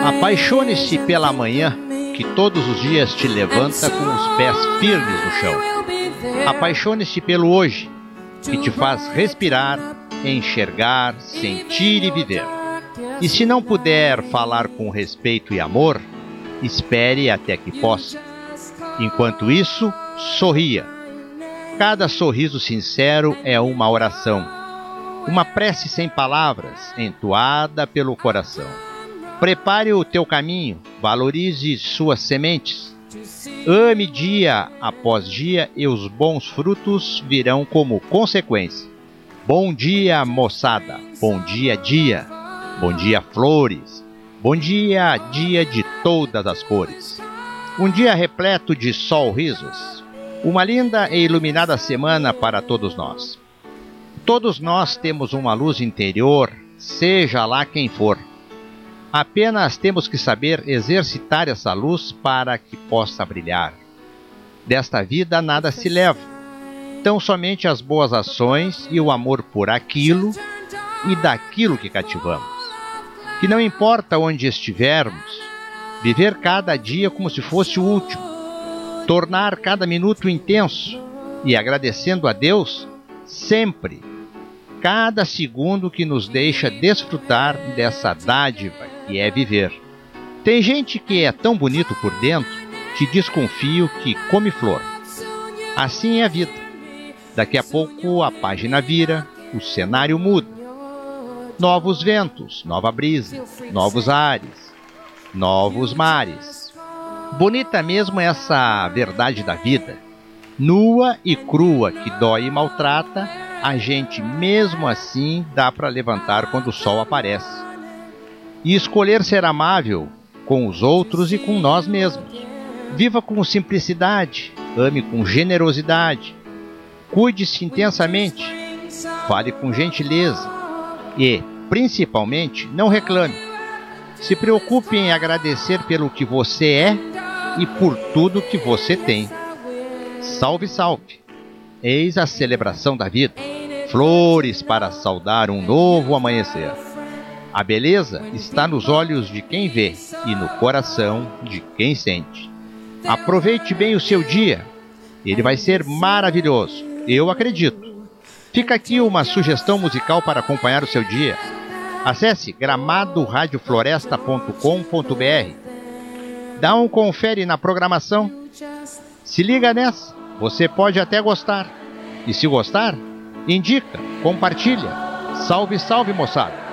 Apaixone-se pela manhã, que todos os dias te levanta com os pés firmes no chão. Apaixone-se pelo hoje, que te faz respirar, enxergar, sentir e viver. E se não puder falar com respeito e amor, espere até que possa. Enquanto isso, sorria. Cada sorriso sincero é uma oração, uma prece sem palavras, entoada pelo coração. Prepare o teu caminho, valorize suas sementes. Ame dia após dia e os bons frutos virão como consequência. Bom dia, moçada. Bom dia, dia. Bom dia, flores. Bom dia, dia de todas as cores. Um dia repleto de sorrisos. Uma linda e iluminada semana para todos nós. Todos nós temos uma luz interior, seja lá quem for. Apenas temos que saber exercitar essa luz para que possa brilhar. Desta vida nada se leva, tão somente as boas ações e o amor por aquilo e daquilo que cativamos. Que não importa onde estivermos, viver cada dia como se fosse o último, tornar cada minuto intenso e agradecendo a Deus sempre, cada segundo que nos deixa desfrutar dessa dádiva que é viver. Tem gente que é tão bonito por dentro que desconfio que come flor. Assim é a vida. Daqui a pouco a página vira, o cenário muda. Novos ventos, nova brisa, novos ares, novos mares. Bonita mesmo essa verdade da vida. Nua e crua que dói e maltrata, a gente mesmo assim dá para levantar quando o sol aparece. E escolher ser amável com os outros e com nós mesmos. Viva com simplicidade, ame com generosidade, cuide-se intensamente, fale com gentileza e, principalmente, não reclame. Se preocupe em agradecer pelo que você é e por tudo que você tem. Salve, salve! Eis a celebração da vida. Flores para saudar um novo amanhecer. A beleza está nos olhos de quem vê e no coração de quem sente. Aproveite bem o seu dia. Ele vai ser maravilhoso. Eu acredito. Fica aqui uma sugestão musical para acompanhar o seu dia. Acesse gramadoradiofloresta.com.br. Dá um confere na programação. Se liga nessa. Você pode até gostar. E se gostar, indica, compartilha. Salve, salve, moçada!